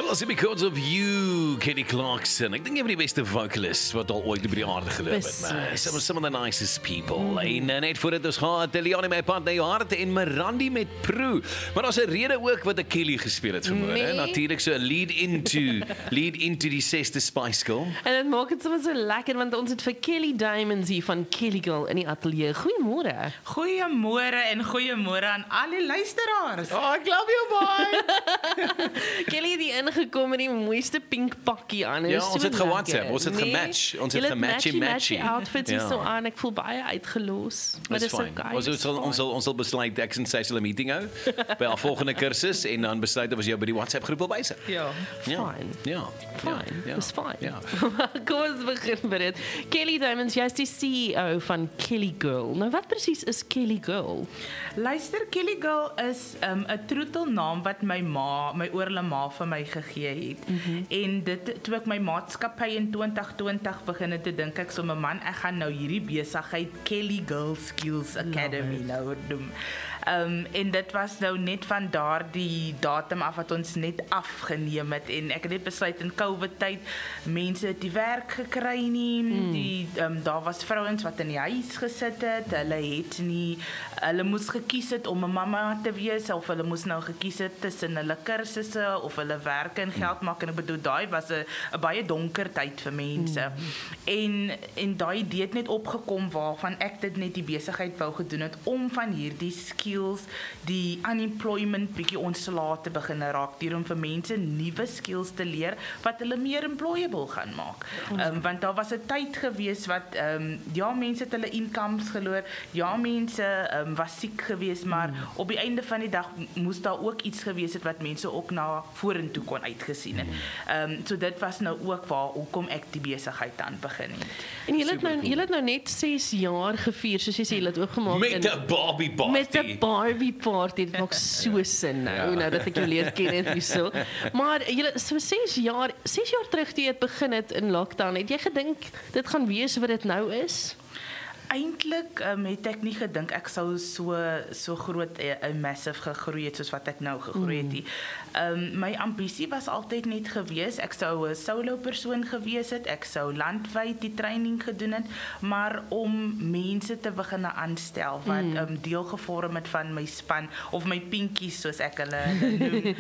Was it because of you, Kelly Clarkson? Ek dink een van die beste vocalists wat al ooit op die aarde geloop het, man. Some of the nicest people. En net voordat ons gehad, Leonie met Pad na jou hart en Mirandi met Prue. Maar daar's 'n rede ook wat ek Kelly gespeel het vanmôre, Nee. Natuurlik so 'n lead into die 6de Spice Girl. En dit maak dit sommer so lekker, want ons het vir Kelly Diamonds hier van Kelly Girl in die ateljee. Goeiemôre. Goeiemôre en goeiemôre aan al die luisteraars. Oh, ek love you, boy. Kelly het hier ingekom met die mooiste pink pakkie aan. Ja, ons het ge-WhatsApp, ons het gematch. Ons het matchy outfits hier Ja. so aan. Ek voel baie uitgelos. Maar Dis dis fyn. okay. Ons sal besluit ek en sy sal 'n meeting hou by haar volgende kursus en dan besluit of ons jou by die WhatsApp groep wil bysit. Ja. Fine. Ja. Fine, dis fine. Ja. Kom ons begin met dit. Kelly Diamonds, jy is die CEO van Kelly Girl. Nou wat presies is Kelly Girl? Luister, Kelly Girl is 'n troetelnaam wat my oorle ma vir my gegee het. En dit toe ek my maatskappy in 2020 begin het te dink ek sommer man, ek gaan nou hierdie besigheid Kelly Girl Skills Academy nou doen. En dit was nou net van daardie datum af wat ons net afgeneem het en ek het net besluit in COVID tyd mense het die werk gekry nie, daar was vrouens wat in die huis gesit het, hulle moes gekies het om 'n mamma te wees of hulle moes nou gekies het tussen hulle kursusse of hulle werk en geld maak en ek bedoel daai was 'n baie donker tyd vir mense. En daai idee het net opgekom waarvan ek dit net die besigheid wou gedoen het om van hierdie skills die unemployment bietjie ontslae te begin raak deur om vir mense nuwe skills te leer wat hulle meer employable gaan maak. Want daar was 'n tyd gewees wat ja mense het hulle incomes verloor, ja mense was siek geweest, maar op die einde van die dag moes daar ook iets gewees het wat mense ook na vorentoe kon uitgesien het. So dit was nou ook hoekom ek die besigheid dan begin het. En julle het nou net 6 jaar gevier, soos jy sê, julle het oopgemaak Met 'n Barbie party. Met 'n Barbie party. Dit maak so sin nou dat ek jou leer ken het hierso. Maar julle so 6 jaar terug toe jy het begin het in lockdown, het jy gedink dit gaan wees wat dit nou is? Eintlik het ek nie gedink ek sou so groot 'n massive gegroei het soos wat ek nou gegroei het nie. My ambisie was altyd net gewees, ek sou 'n solo persoon gewees het, ek sou landwyd die training gedoen het, maar om mense te begin aanstel wat deel gevorm het van my span of my pinkies soos ek hulle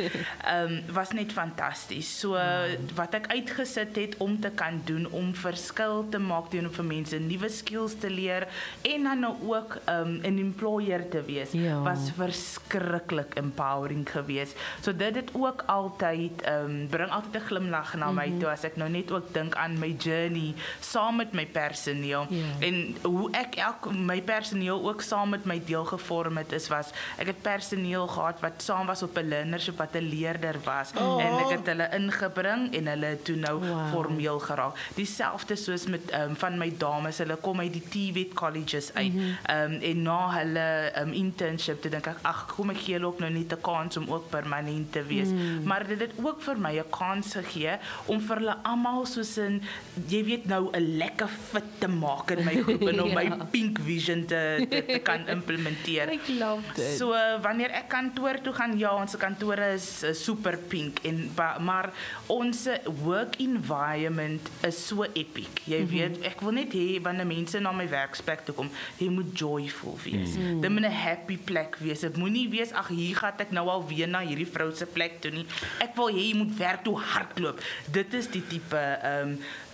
noem, was net fantasties. So wat ek uitgesit het om te kan doen, om verskil te maak doen om vir mense nuwe skills te leer en dan nou ook 'n employer te wees, was verskriklik empowering geweest. So dit het ook altyd bring altyd 'n glimlag na my toe as ek nou net ook dink aan my journey saam met my personeel en hoe ek my personeel ook saam met my deel gevorm het ek het personeel gehad wat saam was op 'n learnership wat 'n leerder was en ek het hulle ingebring en hulle toe nou formeel geraak. Dieselfde soos met van my dames, hulle kom uit die TVET colleges uit en na hulle internship toe dink ek kom ek gee hulle ook nou net 'n kans om ook permanent te wees, maar dit het ook vir my 'n kans gegee om vir hulle almal soos in jy weet nou 'n lekker fit te maak in my groep en om my pink vision te kan implementeer. Ek love dit. So wanneer ek kantoor toe gaan, ons kantore is super pink maar ons work environment is so epic. Jy weet, ek wil net hê wanneer mense na my werksplek toe kom, jy moet joyful wees. Dit moet 'n happy plek wees. Dit moenie wees hier gaan ek nou al weer na hierdie vrou se plek toe nie. Ek wil hê jy moet werk toe hardloop. Dit is die tipe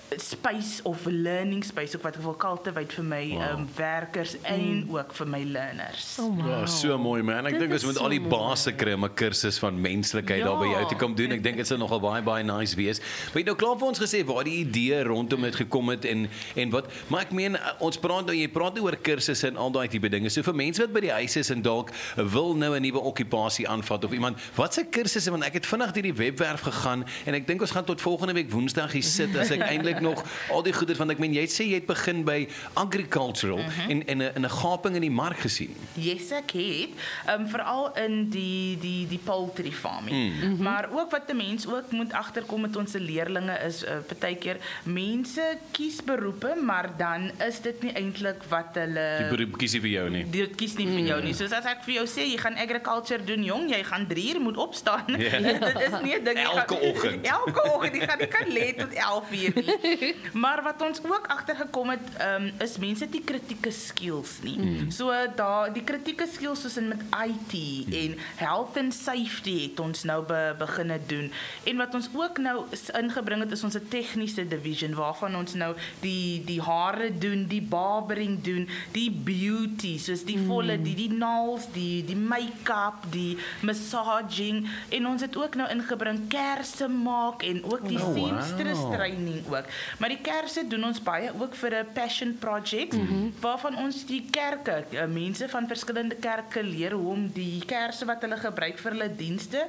space of learning space ook wat ek wil cultivate vir my werkers en ook vir my learners. Ja, so mooi man. Ek dink ons moet al die base kry om 'n kursus van menslikheid daar by jou te kom doen. Ek dink dit sal nogal baie nice wees. Maar jy nou klaar vir ons gesê waar die idee rondom dit gekom het en wat, maar ek meen jy praat nou oor kursusse en al daai tipe dinge. So vir mense wat by die huis is en dalk wil nou 'n nuwe okkupasie aanvat of iemand, wat se kursusse, want ek het vinnig deur die webwerf gegaan en ek dink ons gaan tot volgende week Woensdag hier sit as ek eintlik het nog al die goeders, want ek meen, jy sê jy het begin by agricultural en 'n gaping in die mark gesien. Yes, ek het. Veral in die poultry farming. Maar ook wat 'n mens ook moet agterkom met ons leerlinge is, partykeer mense kies beroepe, maar dan is dit nie eintlik wat hulle... Die beroep kies nie vir jou nie. Dit kies nie vir jou nie. Soos as ek vir jou sê, jy gaan agriculture doen, jong, jy gaan 3 uur moet opstaan. Ja. Dit is nie 'n ding. Elke oggend. Elke oggend, jy gaan nie kan lê tot 11 uur nie. Maar wat ons ook agtergekom het, is mense het nie kritieke skills nie. So die kritieke skills soos in met IT en health and safety het ons nou beginne doen. En wat ons ook nou ingebring het is ons tegniese division waarvan ons nou die hare doen, die barbering doen, die beauty, soos die volle die nails, die make-up, die massaging en ons het ook nou ingebring kersse maak en ook die seamstress training ook. Maar die kersse doen ons baie ook vir 'n passion project waarvan ons die kerke, mense van verskillende kerke leer hoe om die kersse wat hulle gebruik vir hulle dienste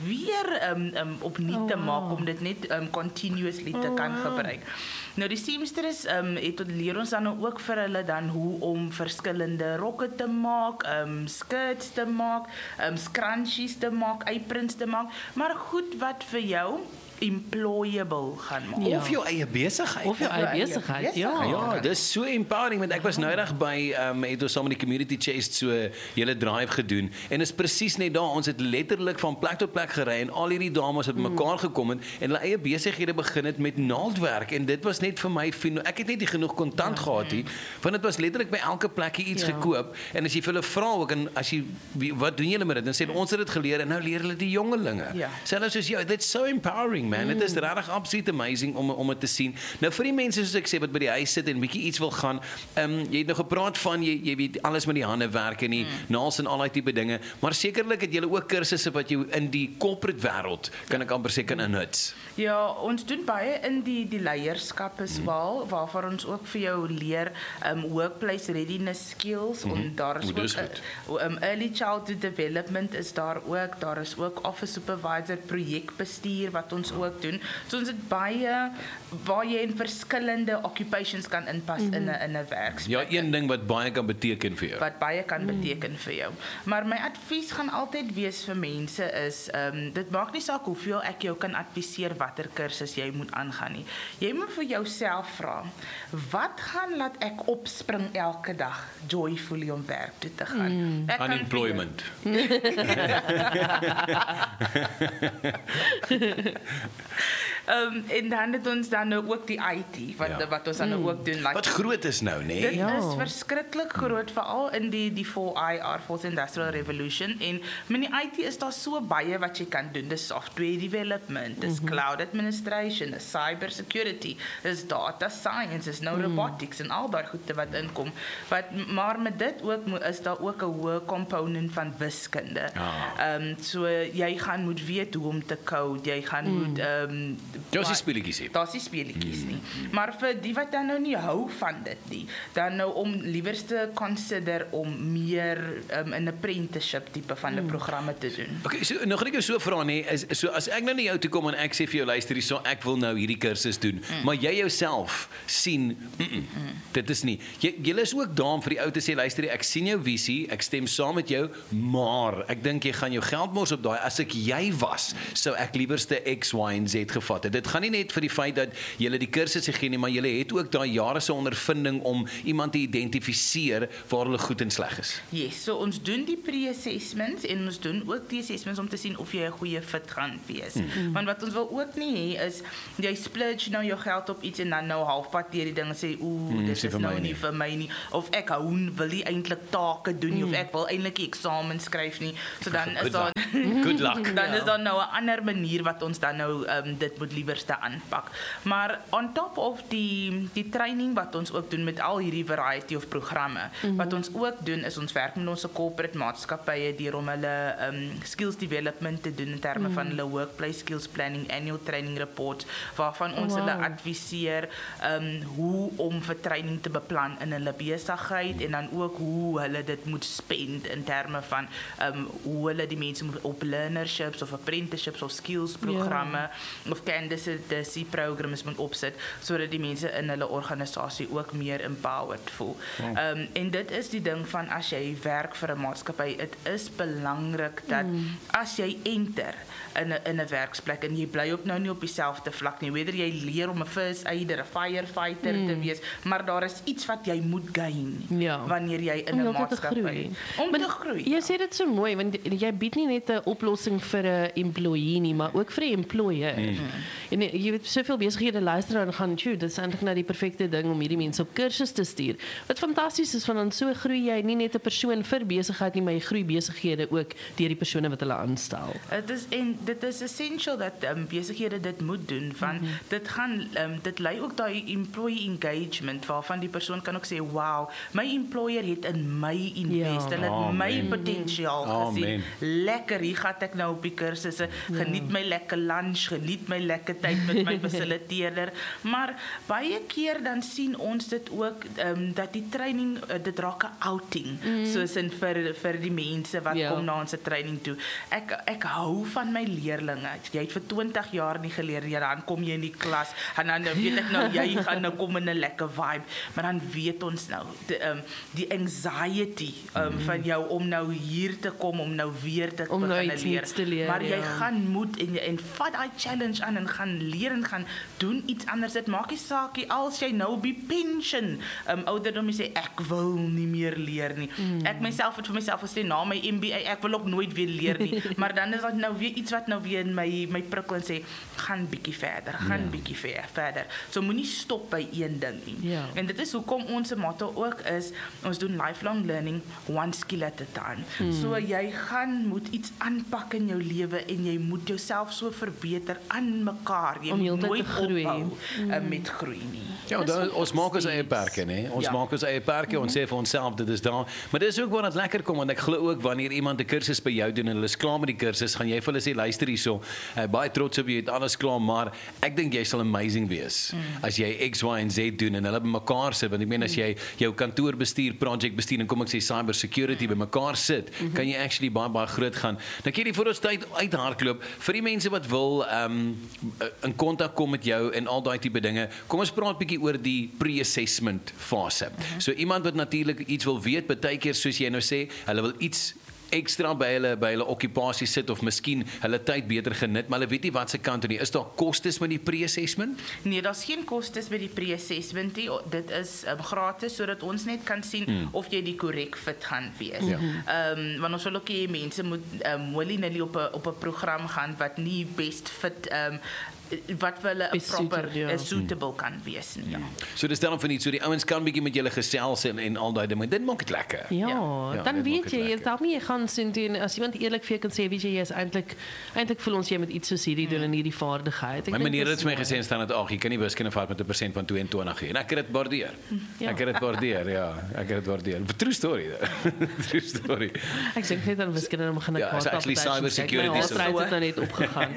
weer opnuut te maak om dit net continuously te kan gebruik. Nou die seamstress leer ons dan ook vir hulle dan hoe om verskillende rokke te maak, skirts te maak, scrunchies te maak, aprons te maak, maar goed wat vir jou employable gaan maak. Of jou eie besigheid. Of jou eie besigheid, ja. Ja, dis so empowering, want ek was nou reg by het ons saam met die community chest so hele drive gedoen en is presies net daar, ons het letterlik van plek tot plek gery en al hierdie dames het mekaar gekom en hulle eie besighede begin het met naaldwerk en dit was net vir my, ek het net nie genoeg kontant gehad nie, want dit was letterlik by elke plekkie iets gekoop en as jy vir hulle vra ook en as jy, wat doen julle met dit? Dan sê ons het dit geleer en nou leer hulle die jongelinge. Selfs soos jou, that's so empowering man, dit is regtig absoluut amazing om dit te sien. Nou vir die mense soos ek sê wat by die huis sit en bietjie iets wil gaan, jy het nou gepraat van jy weet alles met die hande werk en die naels en al daai tipe dinge, maar sekerlik het julle ook kursusse wat jy in die corporate wêreld kan ek amper sê kan inhuts. Ja, ons doen baie in die leierskap as wel, waarvan ons ook vir jou leer workplace readiness skills en daar is ook early childhood development is daar is ook office supervisor projekbestuur wat ons ook doen. So ons het baie waar jy in verskillende occupations kan inpas in 'n werksplek. Ja, een ding wat baie kan beteken vir jou. Wat baie kan beteken vir jou. Maar my advies gaan altyd wees vir mense is dit maak nie saak hoeveel ek jou kan adviseer watter kursus jy moet aangaan nie. Jy moet vir jouself vra, wat gaan laat ek opspring elke dag joyfully om werk toe te gaan? Unemployment. En dan het ons dan nou ook die IT wat ons dan nou ook doen. Wat groot is nou, né? Dit is verskriklik groot, veral in die 4IR, Fourth Industrial Revolution. En met die IT is daar so baie wat jy kan doen. Dis software development, dis cloud administration, dis cyber security, dis data science, dis nou robotics en al daai goede wat inkom. Maar met dit ook is daar ook 'n hoë component van wiskunde. So jy gaan moet weet hoe om te code, jy gaan moet Daar's die speletjies nie. Daar's die speletjies nie. Maar vir die wat dan nou nie hou van dit nie, dan nou om liewerste consider om meer in 'n apprenticeship tipe van 'n programme te doen. Okay, so nou gaan ek jou so vra nê, so as ek nou na jou toe kom en ek sê vir jou luister hierso, ek wil nou hierdie kursus doen, maar jy jouself sien dit is nie. Jy is ook daar om vir die ou te sê luister, ek sien jou visie, ek stem saam met jou, maar ek dink jy gaan jou geld mors op daai. As ek jy was, sou ek liewerste X, Y en Z gevat het. Dit gaan nie net vir die feit dat julle die kursusse gee nie, maar julle het ook daai jare se ondervinding om iemand te identifiseer waar hulle goed en sleg is. Yes, so ons doen die pre-assessments en ons doen ook die assessments om te sien of jy 'n goeie fit gaan wees. Want wat ons wil ook nie hê is jy splurge nou jou geld op iets en dan nou halfpad deur die dinge sê dit is nou nie vir my nie, of ek wil nie eintlik take doen nie, of ek wil eintlik die eksamen skryf nie. So dan is daar good luck. Dan is daar nou 'n ander manier wat ons dan nou dit moet liewerste aanpak. Maar on top of die training wat ons ook doen met al hierdie variety of programme, wat ons ook doen is ons werk met ons corporate maatskappye deur om hulle skills development te doen in terme van hulle workplace skills planning, annual training reports, waarvan ons hulle adviseer hoe om vir training te beplan in hulle besigheid en dan ook hoe hulle dit moet spend in terme van hoe hulle die mense moet op learnerships of apprenticeships of skills programme of candidacy programs moet opsit sodat die mense in hulle organisasie ook meer empowered voel. En dit is die ding van as jy werk vir 'n maatskappy, dit is belangrik dat as jy enter in 'n werksplek en jy bly op nou nie op dieselfde vlak nie, whether jy leer om 'n first aider, 'n firefighter te wees, maar daar is iets wat jy moet gain wanneer jy in 'n maatskappy om te groei. Jy sê dit so mooi want jy bied nie net 'n oplossing vir 'n employee nie, maar ook vir 'n employer. En jy weet soveel besighede luister en gaan, "Tjoe, dit is eintlik nou die perfekte ding om hierdie mense op kursus te stuur." Wat fantasties is, want dan so groei jy nie net 'n persoon vir besigheid nie, maar jy groei besighede ook deur die persone wat hulle aanstel. Dit is essential dat besighede dit moet doen, want dit lei ook daai employee engagement waarvan die persoon kan ook sê, "Wow, my employer het in my invest, hulle het my potensiaal gesien. Lekker, hier gaan ek nou op die kursusse, geniet my lekker lunch, geniet my lekker tyd met my fasiliteerder." Maar baie keer dan sien ons dit ook dat die training dit raak 'n outing, soos in vir die mense wat kom na ons training toe. Ek hou van my leerlinge. Jy het vir 20 jaar nie geleer nie, dan kom jy in die klas en dan weet ek nou jy gaan nou kom in 'n lekker vibe, maar dan weet ons nou die anxiety van jou om nou hier te kom, om nou weer te begin leer. Maar jy gaan moet en vat daai challenge aan en gaan leer en gaan doen iets anders. Dit maak nie saak als jy nou op die pension ouderdom sê ek wil nie meer leer nie. Ek myself het vir myself gesê na my MBA ek wil ook nooit weer leer nie. Maar dan is dit nou weer iets wat nou weer in my prikkel en sê gaan bietjie verder. So moenie stop by een ding nie. En dit is hoekom ons motto ook is ons doen lifelong learning one skill at a time. So jy gaan moet iets aanpak in jou lewe en jy moet jouself so verbeter aan mekaar. Jy moet nooit ophou met groei nie. Ja, ons maak ons eie perke, né? Ons maak ons eie perke, ons sê vir onsself dit is daar. Maar dis ook waar dit lekker kom want ek glo ook wanneer iemand 'n kursus by jou doen en hulle is klaar met die kursus, gaan jy vir hulle sê luister hierso, baie trots op jy het alles klaar, maar ek dink jy sal amazing wees as jy X, Y en Z doen en hulle bymekaar sit, want ek meen as jy jou kantoor bestuur, project bestuur en kom ek sê cyber security bymekaar sit, kan jy actually baie groot gaan. Nou kyk jy voor ons tyd uithardloop vir die mense wat wil in kontak kom met jou en al daai tipe dinge. Kom ons praat bietjie oor die pre-assessment fase. So iemand wat natuurlik iets wil weet, baie keer soos jy nou sê, hulle wil iets ekstra by hulle okkupasie sit of miskien hulle tyd beter genut, maar hulle weet nie wat se kant toe nie. Is daar kostes met die pre-assessment? Nee, daar's geen kostes by die pre-assessment nie. Dit is gratis sodat ons net kan sien of jy die korrek fit gaan wees. Want ons wil ook hê mense moet willy-nilly op 'n program gaan wat nie best fit wat vir hulle 'n proper suitable kan wees nie. So dis dan van iets so die ouens kan bietjie met julle gesels en al daai dinge. Dit maak dit lekker. Dan weet jy daarmee jy gaan sien doen as iemand eerlik vir jou kan sê weet jy is eintlik voel ons jy met iets soos hierdie doen in hierdie vaardigheid. My meneer het my gesê staan dit ag jy kan nie wiskunde vat met 'n persent van 22 nie. En ek het dit waardeer. Ek het dit waardeer. True story. True story. Ek dink net aan wiskunde om gaan kwaad. Ja, actually cyber security is nou net opgegaan.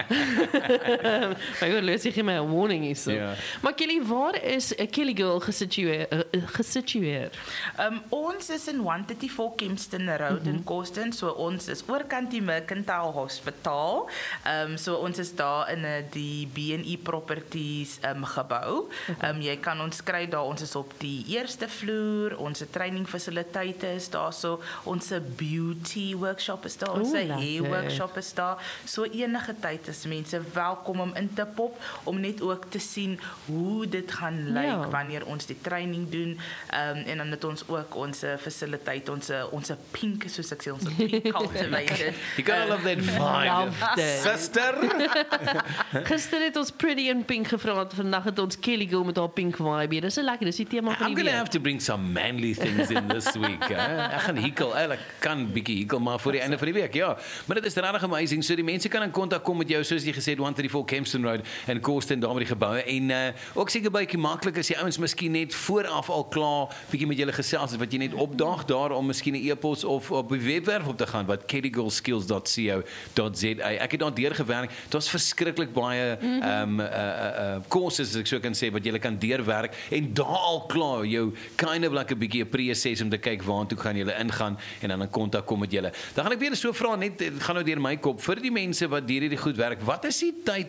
Maar goed, lees ek my warning is so. Maar Kelly, waar is Kelly Girl gesitueer? Ons is in 134 Kempston Road in Kosten, so ons is oorkant die Mercantile Hospitaal. So ons is daar in die B&E Properties gebou. Jy kan ons kry daar, ons is op die eerste vloer, ons training fasiliteite is daar, so ons beauty workshop is daar, ons hair workshop is daar. So enige tyd is mense welkom om in te pop, om net ook te sien hoe dit gaan lyk wanneer ons die training doen, en dan het ons ook ons fasiliteit, ons pink, soos ek sê, ons pink cultivated. You gotta love that vibe, sister! Gister het ons Pretty in Pink gevra, vandag het ons Kelly Girl met haar pink vibe, dis so lekker, dis die thema van die week. I'm gonna have to bring some manly things in this week, ek gaan hekel, ek kan bietjie hekel, maar voor die einde van die week, maar dit is regtig amazing, so die mense kan in kontak kom met jou, soos jy gesê het, 134 Kempston Road en Kosten, daar met die geboue, en ook seker baie maklik as die ouens miskien net vooraf al klaar bietjie met julle gesels het, wat jy net opdaag daar om miskien 'n e-pos of op die webwerf op te gaan, wat kellygirlskills.co.za. Ek het daar deurgewerk, daar's verskriklik baie courses, as ek so kan sê, wat jy kan deurwerk, en daar al klaar jou kind of like 'n bietjie 'n pre-assess om te kyk waartoe gaan julle ingaan, en dan in kontak kom met julle. Dan gaan ek weer so vra, net gaan nou deur my kop, vir die mense wat deur hierdie goed werk, wat is die tyd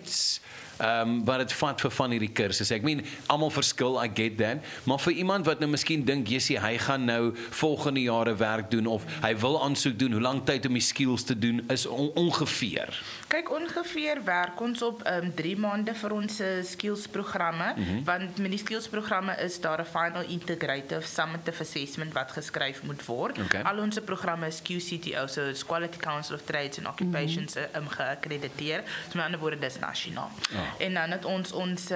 tyds wat dit vat vir van hierdie kursusse. Ek meen, almal verskil, I get that, maar vir iemand wat nou miskien dink, hy gaan nou volgende jare werk doen, of hy wil aansoek doen, hoe lang tyd om die skills te doen, is ongeveer? Kyk, ongeveer werk ons op 3 maande vir ons skills-programme, want met die skills-programme is daar 'n final integrative summative assessment wat geskryf moet word. Okay. Al ons programme is QCTO, so it's Quality Council of Trades and Occupations, geakkrediteer. So met ander woorde, dis nasionaal. En dan het ons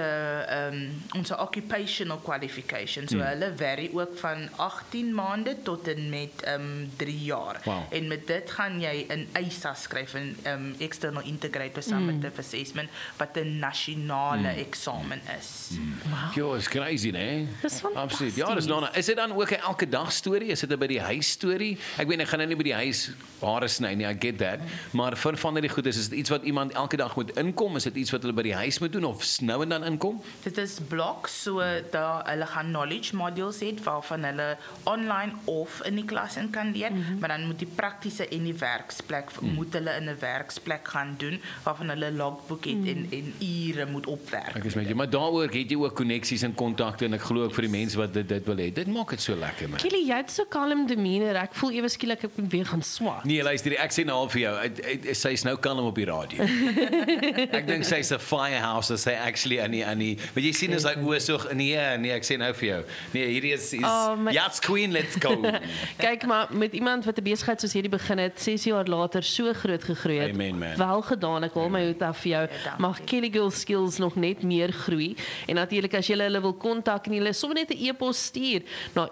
occupational qualification, so hulle vary ook van 18 maande tot en met 3 jaar. Wow. En met dit gaan jy 'n ISA skryf, 'n External Integrated Summative Assessment, wat 'n nasionale eksamen is. Jo, is crazy, né? Dis fantasties. Absoluut. Ja, dis nou. Is dit dan ook 'n elke dag storie? Is dit by die huis storie? Ek weet ek gaan nou nie by die huis hare sny nie, I get that. Maar vir van die goed is dit iets wat iemand elke dag moet inkom? Is dit iets wat hulle by die huis moet doen of nou en dan inkom? Dit is blocks, so daar hulle gaan knowledge modules hê waarvan hulle online of in die klas in kan leer, maar dan moet die praktiese en die werksplek moet hulle in 'n werksplek gaan doen waarvan hulle logboek het en ure moet opwerk. Ek is met jou, maar daaroor het jy ook koneksies en kontakte en ek glo ook vir die mense wat dit wil hê. Dit maak dit so lekker, man. Kelly, jy het so kalm demeanor. Ek voel ewe skielik ek moet weer gaan swat. Nee, luister, ek sê nou al vir jou, sy is nou kalm op die radio. Ek dink sy's 'n firehouse, as sy actually aan die wat jy sien is hy oë so nee, ek sê nou vir jou. Nee, hierdie is Yachts Queen, let's go. Kyk maar, met iemand wat 'n besigheid soos hierdie begin het, 6 jaar later so groot gegroei het. Amen, man. Wel gedaan, ek haal my hoed af vir jou. Mag Kelly Girl Skills nog net meer groei. En natuurlik as jy hulle wil kontak en hulle sommer net 'n e-pos stuur na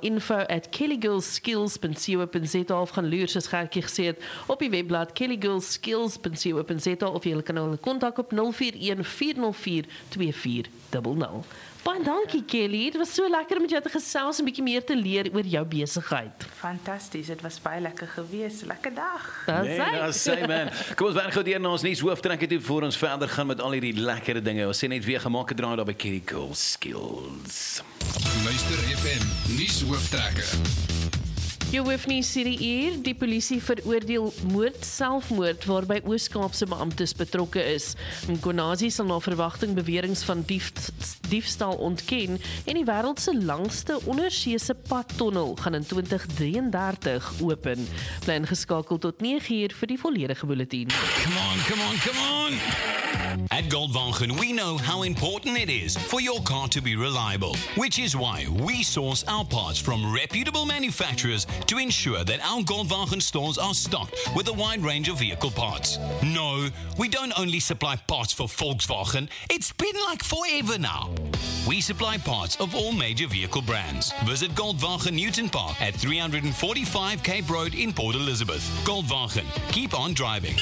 info@kellygirlskills.co.za of gaan loer soos Gertjie gesê het op die webblad kellygirlskills.co.za of jy kan hulle kontak op 041 404 2400. Baie dankie Kelly, dit was so lekker om met jou te gesels en 'n bietjie meer te leer oor jou besigheid. Fantasties, dit was baie lekker geweest. Lekker dag. Dis sy man. Kom ons werk gou deur na ons nuushooftrekker toe voor ons verder gaan met al hierdie lekker dinge. Ons sê net weer gemaak draai daar by Kelly Girl Skills. Luister FM nuushooftrekker. Jou hoofnuus hierdie uur, die polisie veroordeel moord-selfmoord waarby Oos-Kaapse beamptes betrokke is. Nkonazi sal na verwagting beweringe van diefstal ontken en die wêreld se langste onderseese padtonnel gaan in 2033 open. Bly ingeskakel tot 9:00 vir die volledige bulletin. Come on. At Goldwagen, we know how important it is for your car to be reliable, which is why we source our parts from reputable manufacturers to ensure that our Goldwagen stores are stocked with a wide range of vehicle parts. No, we don't only supply parts for Volkswagen, it's been like forever now. We supply parts of all major vehicle brands. Visit Goldwagen Newton Park at 345 Cape Road in Port Elizabeth. Goldwagen, keep on driving.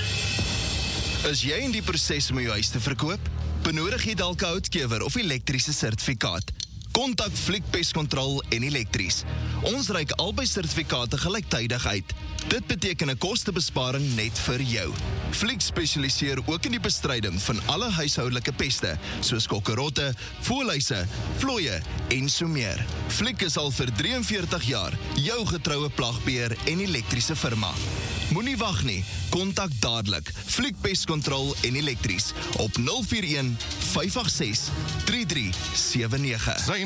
Is jy in die proses om jou huis te verkoop? Benodig jy dalk 'n houtkewer of elektriese sertifikaat? Kontak Fliek Pest Control en Elektries. Ons reik albei sertifikate gelyktydig uit. Dit beteken 'n kostebesparing net vir jou. Fliek spesialiseer ook in die bestryding van alle huishoudelike peste, soos kokkerotte, voëlhuise, vlooie en so meer. Fliek is al vir 43 jaar jou getroue plagbeheer en elektriese firma. Moenie wag nie, kontak dadelik Fliek Pest Control en Elektries op 041 586 3379.